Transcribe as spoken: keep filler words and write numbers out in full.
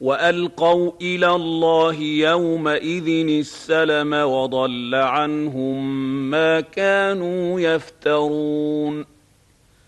والقوا الى الله يومئذ السلم وضل عنهم ما كانوا يفترون.